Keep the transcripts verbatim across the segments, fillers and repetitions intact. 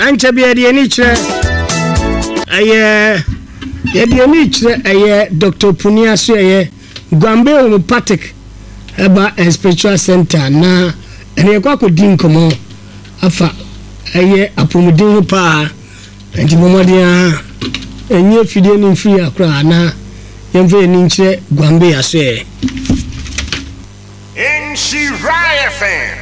ancha bi ade ni kire aye ye de ni kire aye Doctor Punia so aye Gwambe Homeopathic eba spiritual center na ene kwa ko din komo afa aye apomudin pa enti momodia enye fidie ni free akra na yemfe ni nkire Gwambe aso e in Shiraya fan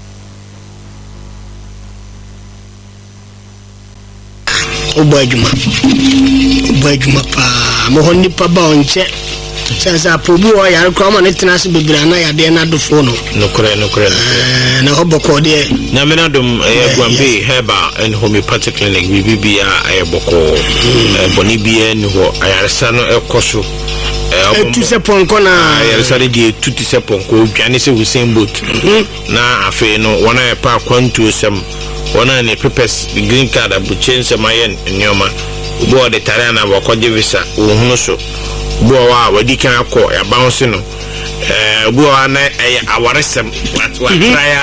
Obajuma Obajuma pa mo honni pa ba onche senza probu o ya ko ma ne tena se bebira na ya de na do fo no nokore nokore eh na hoboko de na me na dum eh Gwambe Herbal and Homeopathic Clinic bibia eh boko eh boni bia ni ho ayaresa no ekoso eh tu se ponko na ayaresa de die tuti se ponko dwane se Hussein Boat na afi no wona e pa kwantu sem wona ne papers green card abuchen se mayen nyoma bo de tare na bokoje visa wo hunu so bo wa wadi kan akọ ya bounce no eh bo wa na eh awaresem what what try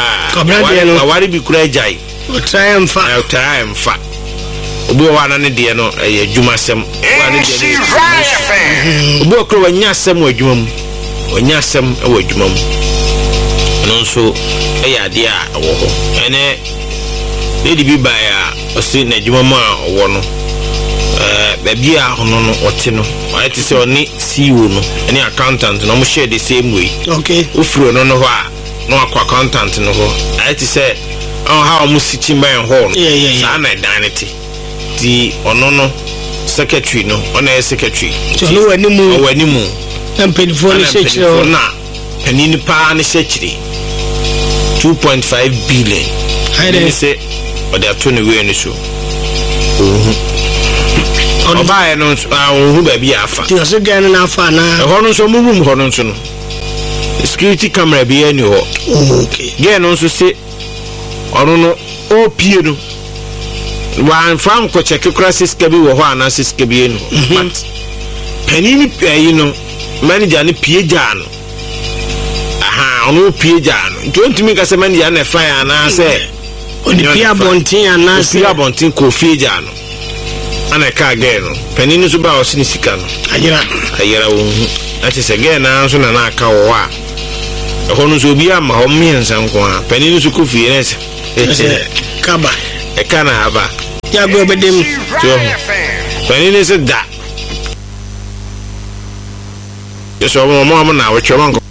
ah awari bi kura jai try am fa try am fa bo wa na ne de no eh adwuma sem wa ne de bo kro wa nya sem wa adwuma mu wa nya sem wa adwuma mu no so eh ya de a wo ho ene lady bi ba ya osi na adwuma mu a wo no eh baby a hono no ote no I to say oni C E O no any accountant no mo share the same way. Okay. Ofuro no no ho a no akwa accountant no ho. I to say on how mo sichi man ho. Yeah yeah yeah. Sa na danity. Di ono no secretary no, ona secretary. So no wani mu. O wani mu. Na penifo ni shechire na. Penini pa ni shechire. two point five billion. I dey say o dey to ni we ni so. Mhm. Oba no hu ba bi afa ti so gan na afa na e hono so mu room hono so no security camera bi ani ho okay ge no so se ono no o pie no wan fam ko check crisis ka bi wo ho ana sis ka bi enu but penini pay no manager ni pie ja no aha ono pie ja no don't me ka se manager na fire ana se oni pie bontin ana se pie bontin ko fie ja no ana ka again no penini so ba o sini sika no ayira ayira wo ati se again na so na na aka wo a e hono so bi ama ho miensa nko a penini so ko fie ne se kaba e kana aba ya go bedem so penini se da yo so mo mo na wo chwa